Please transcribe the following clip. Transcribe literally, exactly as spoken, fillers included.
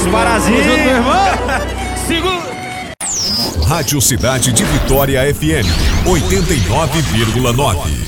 abraço, Parazinho. Tamo junto, meu irmão. Segura. Rádio Cidade de Vitória F M, oitenta e nove vírgula nove.